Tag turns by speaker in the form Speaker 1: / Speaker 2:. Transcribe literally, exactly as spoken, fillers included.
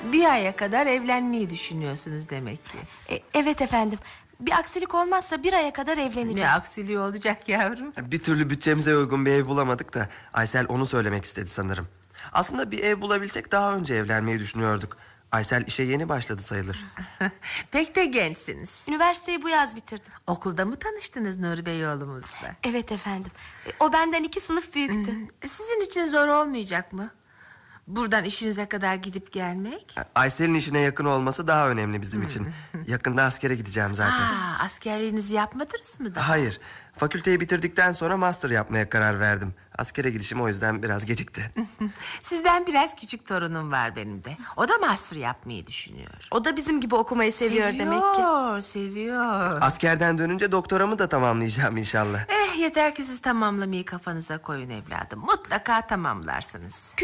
Speaker 1: Bir aya kadar evlenmeyi düşünüyorsunuz demek ki.
Speaker 2: E, evet efendim. Bir aksilik olmazsa bir aya kadar evleneceğiz.
Speaker 1: Ne aksiliği olacak yavrum?
Speaker 3: Bir türlü bütçemize uygun bir ev bulamadık da Aysel onu söylemek istedi sanırım. Aslında bir ev bulabilsek daha önce evlenmeyi düşünüyorduk. Aysel işe yeni başladı sayılır.
Speaker 1: Pek de gençsiniz.
Speaker 2: Üniversiteyi bu yaz bitirdim.
Speaker 1: Okulda mı tanıştınız Nuri Bey oğlumuzla?
Speaker 2: Evet efendim. E, o benden iki sınıf büyüktü.
Speaker 1: Sizin için zor olmayacak mı? Buradan işinize kadar gidip gelmek?
Speaker 3: Aysel'in işine yakın olması daha önemli bizim için. Yakında askere gideceğim zaten.
Speaker 1: Aa, askerliğinizi yapmadınız mı daha?
Speaker 3: Hayır. Fakülteyi bitirdikten sonra master yapmaya karar verdim. Askere gidişim o yüzden biraz gecikti.
Speaker 1: Sizden biraz küçük torunum var benim de. O da master yapmayı düşünüyor.
Speaker 2: O da bizim gibi okumayı seviyor,
Speaker 1: Seviyor,
Speaker 2: demek ki.
Speaker 1: seviyor.
Speaker 3: Askerden dönünce doktoramı da tamamlayacağım inşallah.
Speaker 1: Eh, yeter ki siz tamamlamayı kafanıza koyun evladım. Mutlaka tamamlarsınız.